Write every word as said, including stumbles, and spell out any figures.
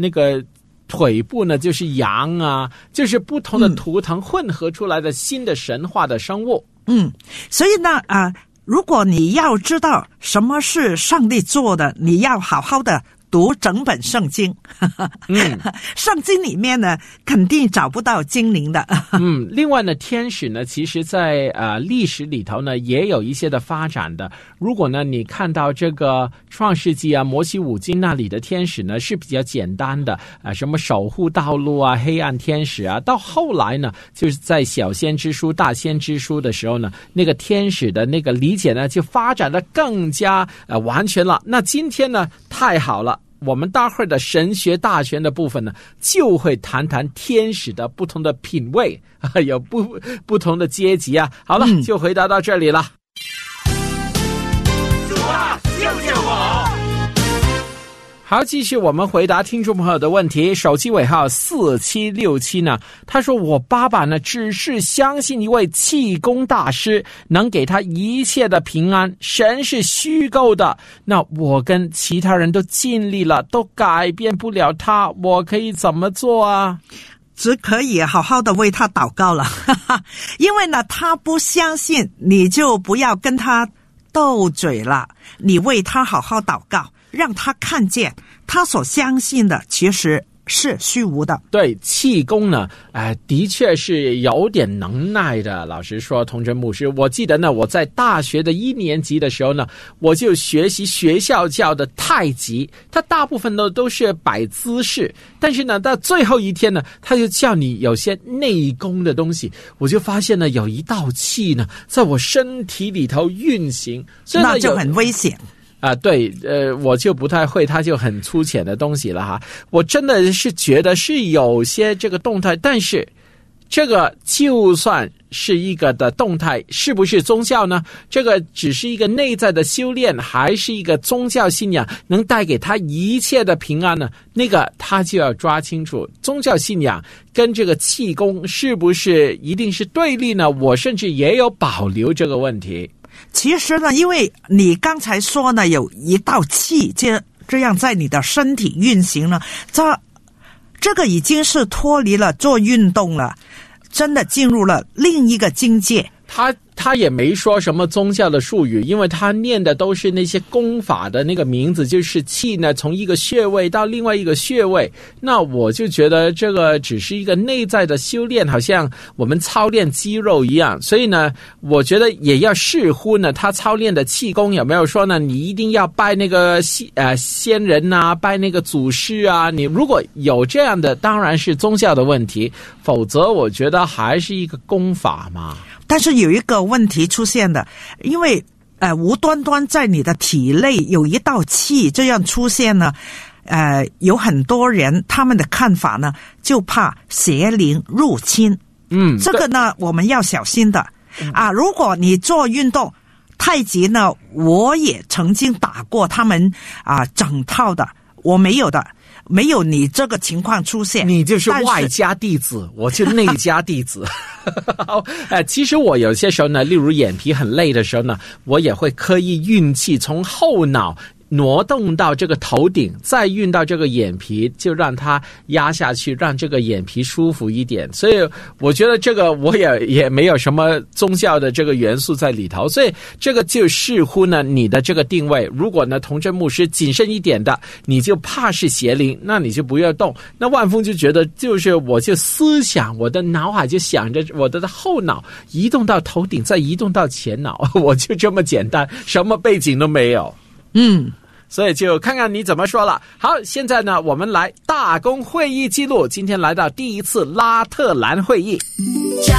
那个腿部呢就是羊啊，就是不同的图腾混合出来的新的神话的生物。 嗯，所以呢啊、呃，如果你要知道什么是上帝做的，你要好好的读整本圣经。嗯，圣经里面呢肯定找不到精灵的。 嗯，另外呢，天使呢其实在呃历史里头呢也有一些的发展的。如果呢你看到这个创世纪啊摩西五经那里的天使呢是比较简单的啊、呃，什么守护道路啊黑暗天使啊，到后来呢就是在小先知书大先知书的时候呢，那个天使的那个理解呢就发展的更加呃完全了。那今天呢太好了，我们待会儿的神学大全的部分呢，就会谈谈天使的不同的品位啊，有不不同的阶级啊。好了，嗯、就回答到这里了。主啊，救救我！好，继续我们回答听众朋友的问题。手机尾号四七六七呢，他说我爸爸呢只是相信一位气功大师能给他一切的平安，神是虚构的。那我跟其他人都尽力了，都改变不了他，我可以怎么做啊？ 只可以好好的为他祷告了。因为呢他不相信，你就不要跟他斗嘴了，你为他好好祷告，让他看见他所相信的其实是虚无的。 对，气功呢呃，的确是有点能耐的。老实说，童真牧师，我记得呢我在大学的一年级的时候呢，我就学习学校教的太极，它大部分都都是摆姿势，但是呢到最后一天呢，他就叫你有些内功的东西，我就发现呢有一道气呢在我身体里头运行，所以呢那就很危险啊，对，呃，我就不太会，它就很粗浅的东西了哈。我真的是觉得是有些这个动态，但是这个就算是一个的动态，是不是宗教呢？这个只是一个内在的修炼，还是一个宗教信仰能带给他一切的平安呢？那个他就要抓清楚，宗教信仰跟这个气功是不是一定是对立呢？我甚至也有保留这个问题。 其实呢，因为你刚才说呢，有一道气这这样在你的身体运行呢，这这个已经是脱离了做运动了，真的进入了另一个境界。 他他也没说什么宗教的术语，因为他念的都是那些功法的那个名字，就是气呢从一个穴位到另外一个穴位。那我就觉得这个只是一个内在的修炼，好像我们操练肌肉一样。所以呢我觉得也要视乎呢他操练的气功有没有说呢你一定要拜那个呃仙人啊，拜那个祖师啊。你如果有这样的当然是宗教的问题，否则我觉得还是一个功法嘛。 但是有一个问题出现的，因为呃无端端在你的体内有一道气这样出现呢，呃有很多人他们的看法呢就怕邪灵入侵。嗯，这个呢我们要小心的啊。如果你做运动太极呢，我也曾经打过他们啊整套的，我没有的。没有你这个情况出现， 你就是外家弟子，我就内家弟子。呃，其实我有些时候呢，例如眼皮很累的时候呢，我也会刻意运气从后脑挪动到这个头顶，再运到这个眼皮，就让它压下去，让这个眼皮舒服一点。所以我觉得这个我也也没有什么宗教的这个元素在里头，所以这个就视乎呢你的这个定位。如果呢童真牧师谨慎一点的，你就怕是邪灵，那你就不要动。那万峰就觉得就是我就思想，我的脑海就想着我的后脑移动到头顶，再移动到前脑，我就这么简单，什么背景都没有。嗯，所以就看看你怎么说了。好，现在呢我们来大公会议记录，今天来到第一次拉特兰会议。